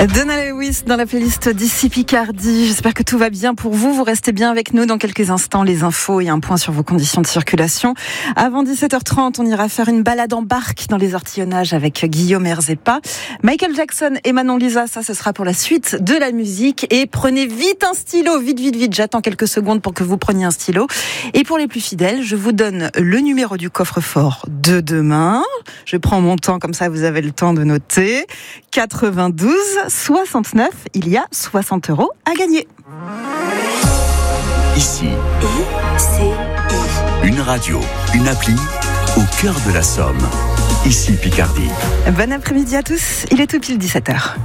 Donald Lewis dans la playlist d'ici Picardie. J'espère que tout va bien pour vous. Vous restez bien avec nous dans quelques instants. Les infos et un point sur vos conditions de circulation. Avant 17h30, on ira faire une balade en barque dans les Artillonnages avec Guillaume Herzepa. Michael Jackson et Manon Lisa, ça ce sera pour la suite de la musique. Et prenez vite un stylo, vite. J'attends quelques secondes pour que vous preniez un stylo. Et pour les plus fidèles, je vous donne le numéro du coffre-fort de demain. Je prends mon temps, comme ça vous avez le temps de noter. 92 69, il y a 60 € à gagner. Ici, une radio, une appli au cœur de la Somme. Ici Picardie. Bon après-midi à tous, il est tout pile 17h.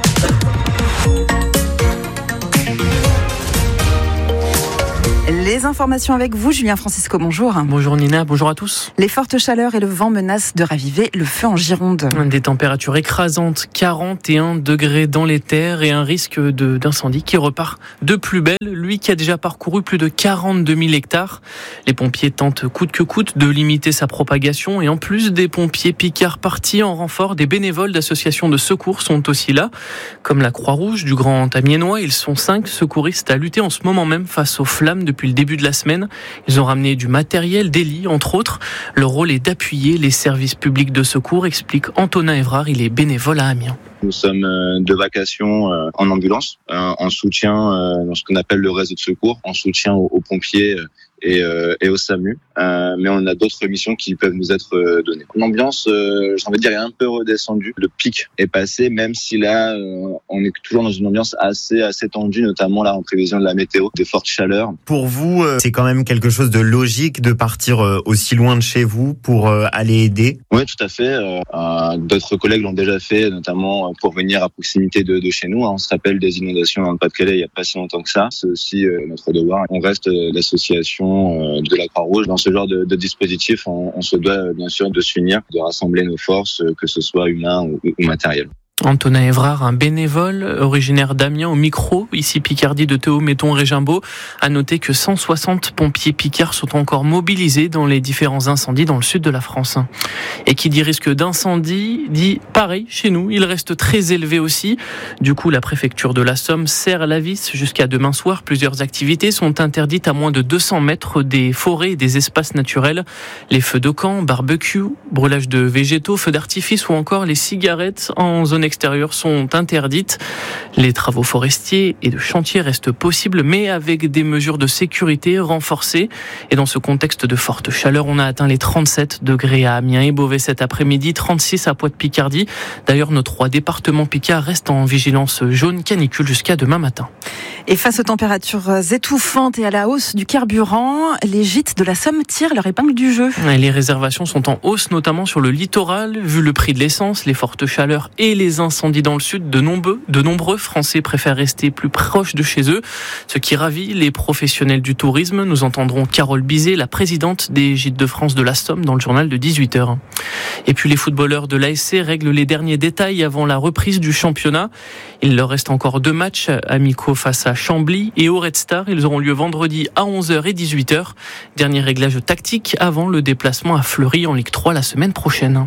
Les informations avec vous, Julien Francisco, bonjour. Bonjour Nina, bonjour à tous. Les fortes chaleurs et le vent menacent de raviver le feu en Gironde. Des températures écrasantes, 41 degrés dans les terres et un risque d'incendie qui repart de plus belle, lui qui a déjà parcouru plus de 42 000 hectares. Les pompiers tentent coûte que coûte de limiter sa propagation et en plus des pompiers picards partis en renfort, des bénévoles d'associations de secours sont aussi là. Comme la Croix-Rouge du Grand Amiénois, ils sont 5 secouristes à lutter en ce moment même face aux flammes depuis le début de la semaine. Ils ont ramené du matériel, des lits, entre autres. Leur rôle est d'appuyer les services publics de secours, explique Antonin Évrard, il est bénévole à Amiens. Nous sommes de vacation en ambulance, en soutien dans ce qu'on appelle le réseau de secours, en soutien aux pompiers et au SAMU. Mais on a d'autres missions qui peuvent nous être données. L'ambiance, j'ai envie de dire, est un peu redescendue. Le pic est passé, même si là, on est toujours dans une ambiance assez tendue, notamment là en prévision de la météo, des fortes chaleurs. Pour vous, c'est quand même quelque chose de logique de partir aussi loin de chez vous pour aller aider? Oui, tout à fait. D'autres collègues l'ont déjà fait, notamment pour venir à proximité de chez nous. On se rappelle des inondations dans le Pas-de-Calais il n'y a pas si longtemps que ça. C'est aussi notre devoir. On reste l'association de la Croix-Rouge. Dans ce genre de dispositif, on se doit bien sûr de s'unir, de rassembler nos forces, que ce soit humain ou matériel. Antonin Évrard, un bénévole originaire d'Amiens au micro, ici Picardie de Théo Méton-Régimbault, a noté que 160 pompiers picards sont encore mobilisés dans les différents incendies dans le sud de la France. Et qui dit risque d'incendie, dit pareil chez nous, il reste très élevé aussi. Du coup, la préfecture de la Somme serre la vis jusqu'à demain soir. Plusieurs activités sont interdites à moins de 200 mètres des forêts et des espaces naturels. Les feux de camp, barbecue, brûlage de végétaux, feux d'artifice ou encore les cigarettes en zone extérieures sont interdites. Les travaux forestiers et de chantier restent possibles, mais avec des mesures de sécurité renforcées. Et dans ce contexte de forte chaleur, on a atteint les 37 degrés à Amiens et Beauvais cet après-midi, 36 à Poix-de-Picardie. D'ailleurs, nos 3 départements picards restent en vigilance jaune canicule jusqu'à demain matin. Et face aux températures étouffantes et à la hausse du carburant, les gîtes de la Somme tirent leur épingle du jeu. Les réservations sont en hausse, notamment sur le littoral. Vu le prix de l'essence, les fortes chaleurs et les incendies dans le sud, de nombreux Français préfèrent rester plus proches de chez eux, ce qui ravit les professionnels du tourisme. Nous entendrons Carole Bizet, la présidente des Gîtes de France de la Somme, dans le journal de 18h. Et puis les footballeurs de l'ASC règlent les derniers détails avant la reprise du championnat. Il leur reste encore 2 matchs amicaux face à Chambly et au Red Star. Ils auront lieu vendredi à 11h et 18h. Dernier réglage tactique avant le déplacement à Fleury en Ligue 3 la semaine prochaine.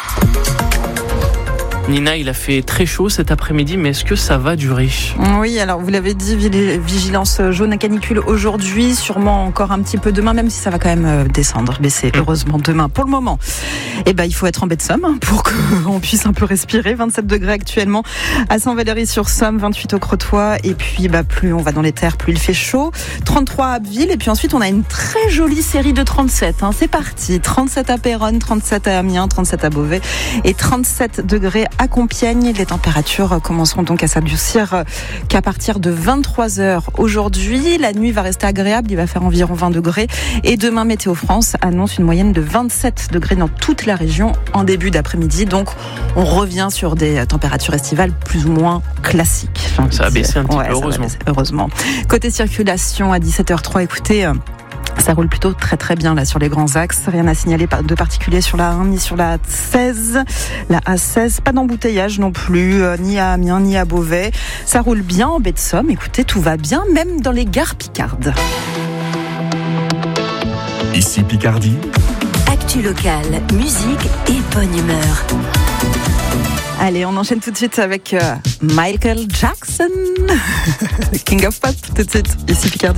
Nina, il a fait très chaud cet après-midi, mais est-ce que ça va durer ? Oui, alors vous l'avez dit, vigilance jaune à canicule aujourd'hui, sûrement encore un petit peu demain, même si ça va quand même baisser heureusement demain. Pour le moment, il faut être en baie de Somme pour qu'on puisse un peu respirer. 27 degrés actuellement à Saint-Valery-sur-Somme, 28 au Crotoy, et puis plus on va dans les terres, plus il fait chaud. 33 à Abbeville, et puis ensuite on a une très jolie série de 37. C'est parti, 37 à Péronne, 37 à Amiens, 37 à Beauvais et 37 degrés à Compiègne. Les températures commenceront donc à s'adoucir qu'à partir de 23h aujourd'hui. La nuit va rester agréable, il va faire environ 20 degrés. Et demain, Météo France annonce une moyenne de 27 degrés dans toute la région en début d'après-midi. Donc, on revient sur des températures estivales plus ou moins classiques. Ça a baissé un petit peu, heureusement. Côté circulation, à 17h03, écoutez... Ça roule plutôt très très bien là sur les grands axes. Rien à signaler de particulier sur la 1 ni sur la 16. La A16, pas d'embouteillage non plus, ni à Amiens ni à Beauvais. Ça roule bien en baie de Somme. Écoutez, tout va bien, même dans les gares picardes. Ici Picardie. Actu locale, musique et bonne humeur. Allez, on enchaîne tout de suite avec Michael Jackson, King of Pop, tout de suite, ici Picardie.